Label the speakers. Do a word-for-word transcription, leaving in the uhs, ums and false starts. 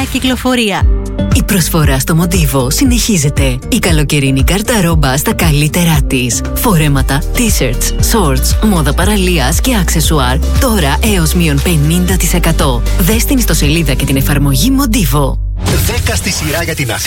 Speaker 1: κυκλοφορία.
Speaker 2: Η προσφορά στο Motivo συνεχίζεται. Η καλοκαιρινή κάρτα ρόμπα στα καλύτερά της. Φορέματα, t-shirts, shorts, μόδα παραλίας και αξεσουάρ. Τώρα έως μείον πενήντα τοις εκατό. Δες την ιστοσελίδα και την εφαρμογή Motivo.
Speaker 3: δέκα στη σειρά για την Αθήνα.